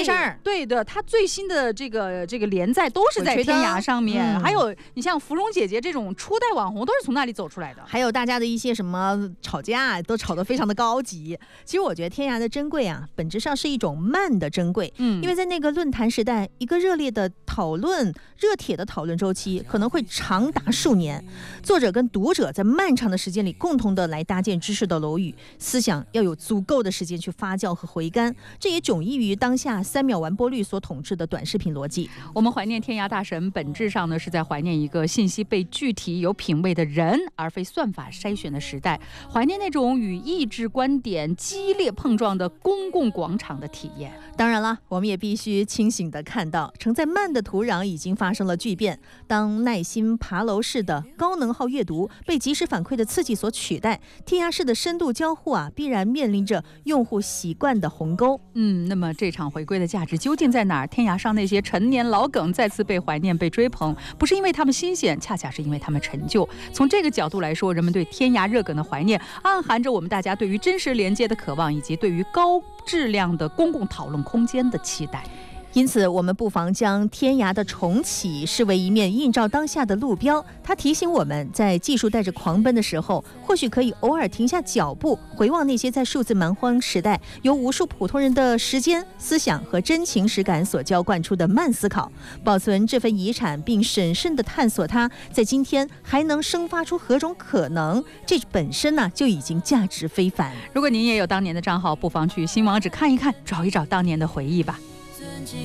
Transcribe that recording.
件事儿。 对的，它最新的这个连载都是在天涯上面，还有你像芙蓉姐姐这种初代网红都是从那里走出来的， 还有大家的一些什么吵架都吵得非常的高级。其实我觉得天涯的珍贵啊，本质上是一种慢的珍贵，因为在那个论坛时代，一个热烈的讨论、热帖的讨论周期可能会长达数年，作者跟读者在漫长的时间里共同的来搭建知识的楼宇，思想要有足够的时间去发酵和回甘，这也迥异于当下3秒完播率所统治的短视频逻辑。 我们怀念天涯大神，本质上呢是在怀念一个信息被具体有品位的人，而非算法筛选的时代，怀念那种与意志观点激烈碰撞的公共广场的体验。 当然了，我们也必须清醒地看到，承载慢的土壤已经发生了巨变。当耐心爬楼式的高能耗阅读被及时反馈的刺激所取代，天涯式的深度交互必然面临着用户习惯的鸿沟。 那么这场回归的价值究竟在哪儿？天涯上那些陈年老梗再次被怀念、被追捧，不是因为他们新鲜，恰恰是因为他们陈旧。从这个角度来说，人们对天涯热梗的怀念，暗含着我们大家对于真实连接的渴望，以及对于高质量的公共讨论空间的期待。 因此我们不妨将天涯的重启视为一面映照当下的路标，它提醒我们在技术带着狂奔的时候，或许可以偶尔停下脚步，回望那些在数字蛮荒时代由无数普通人的时间、思想和真情实感所浇灌出的慢思考，保存这份遗产，并审慎地探索它在今天还能生发出何种可能，这本身呢就已经价值非凡。 如果您也有当年的账号，不妨去新网址看一看，找一找当年的回忆吧。